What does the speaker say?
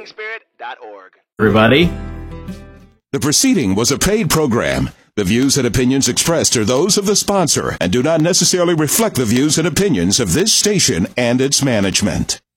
FightingSpirit.org. Everybody. The proceeding was a paid program. The views and opinions expressed are those of the sponsor and do not necessarily reflect the views and opinions of this station and its management.